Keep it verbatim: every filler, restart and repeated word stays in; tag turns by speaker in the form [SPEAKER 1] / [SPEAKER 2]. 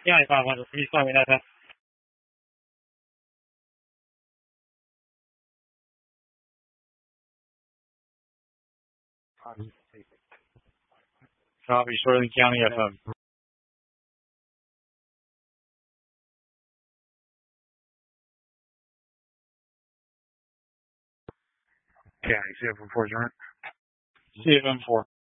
[SPEAKER 1] County five hundred, please let me know that. Copy, Sterling County F M. County, C F M four, joint. C F M four.